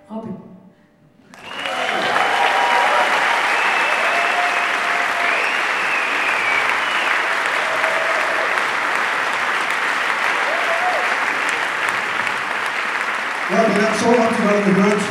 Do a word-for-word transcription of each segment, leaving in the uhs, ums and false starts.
Robin. Ja, bei der Show habt ihr gerade gehört.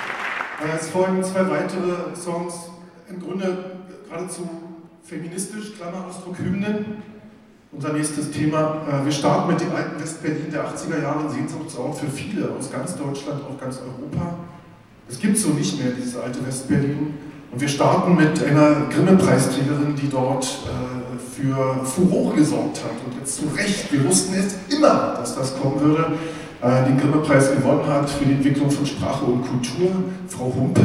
Es folgen zwei weitere Songs, im Grunde geradezu feministisch, Klammerausdruck Hymnen. Unser nächstes Thema. Wir starten mit dem alten West-Berlin der achtziger Jahre, ein Sehnsuchtsort für viele aus ganz Deutschland, auch ganz Europa. Es gibt so nicht mehr, dieses alte West-Berlin. Und wir starten mit einer Grimme-Preisträgerin, die dort äh, für Furore gesorgt hat. Und jetzt zu Recht, wir wussten es immer, dass das kommen würde, äh, den Grimme-Preis gewonnen hat für die Entwicklung von Sprache und Kultur, Frau Humpe,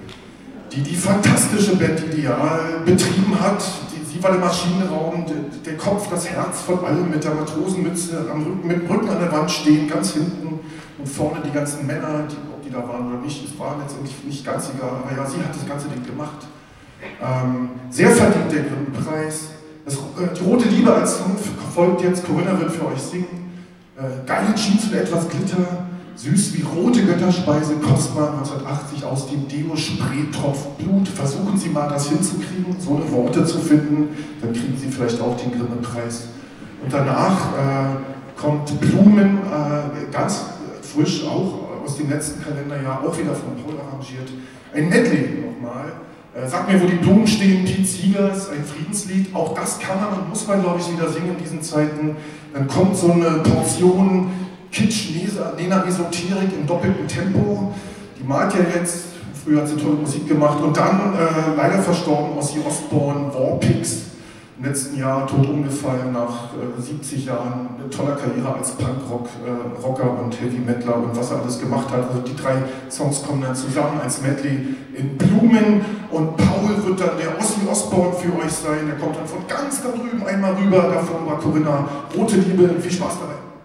die die fantastische Band Ideal betrieben hat. Die, sie war der Maschinenraum, der, der Kopf, das Herz von allem, mit der Matrosenmütze am Rücken, mit dem Rücken an der Wand stehen, ganz hinten und vorne die ganzen Männer, die, ob die da waren oder nicht, es war letztendlich nicht ganz egal, aber ja, sie hat das ganze Ding gemacht. Ähm, sehr verdient der Grimme-Preis. Das, äh, die Rote Liebe als Song folgt jetzt, Corinna wird für euch singen. Äh, geile Jeans und etwas Glitter, süß wie rote Götterspeise, kostbar neunzehnhundertachtzig aus dem Deo-Spray tropft Blut. Versuchen Sie mal das hinzukriegen, so eine Worte zu finden, dann kriegen Sie vielleicht auch den Grimme-Preis. Und danach äh, kommt Blumen, äh, ganz frisch, auch aus dem letzten Kalenderjahr, auch wieder von Paul arrangiert. Ein Medley nochmal. Äh, sag mir, wo die Blumen stehen, Pete Seegers, ein Friedenslied. Auch das kann man und muss man, glaube ich, wieder singen in diesen Zeiten. Dann kommt so eine Portion Kitsch, Nena Esoterik im doppelten Tempo. Die mag ja jetzt, früher hat sie tolle Musik gemacht. Und dann äh, leider verstorben Ozzy Osbourne, Warpigs, im letzten Jahr tot umgefallen nach äh, siebzig Jahren, eine tolle Karriere als Punkrock, äh, Rocker und Heavy Metaler und was er alles gemacht hat. Also die drei Songs kommen dann zusammen als Medley in Blumen und Paul wird dann der Ozzy Osbourne für euch sein. Der kommt dann von ganz da drüben einmal rüber, davon war Corinna, Rote Liebe, viel Spaß dabei.